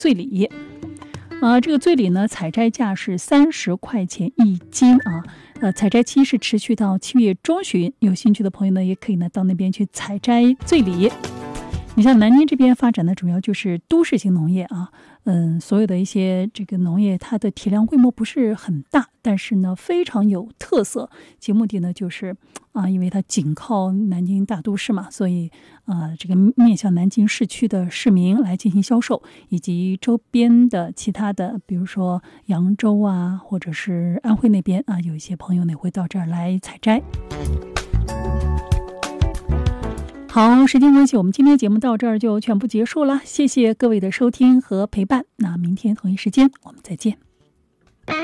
醉李。这个醉李呢，采摘价是30块钱1斤啊。采摘期是持续到7月中旬，有兴趣的朋友呢，也可以呢到那边去采摘醉李。你像南京这边发展的主要就是都市型农业啊，所有的一些这个农业，它的体量规模不是很大，但是呢非常有特色。其目的呢就是因为它紧靠南京大都市嘛，所以这个面向南京市区的市民来进行销售，以及周边的其他的，比如说扬州啊，或者是安徽那边有一些朋友呢会到这儿来采摘。好，时间关系，我们今天节目到这儿就全部结束了，谢谢各位的收听和陪伴。那明天同一时间我们再见。